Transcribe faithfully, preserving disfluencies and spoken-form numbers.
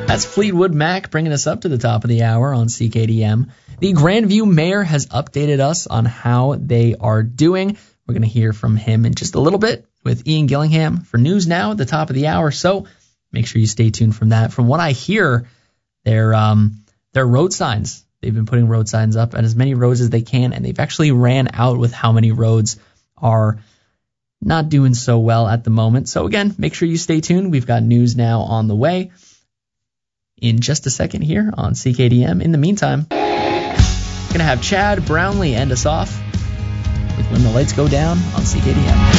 That's Fleetwood Mac bringing us up to the top of the hour on C K D M. The Grandview mayor has updated us on how they are doing. We're going to hear from him in just a little bit with Ian Gillingham for News Now at the top of the hour. So make sure you stay tuned from that. From what I hear, their um, their road signs, they've been putting road signs up at as many roads as they can, and they've actually ran out with how many roads are not doing so well at the moment. So again, make sure you stay tuned. We've got News Now on the way in just a second here on C K D M. In the meantime, going to have Chad Brownlee end us off with When the Lights Go Down on C K D M.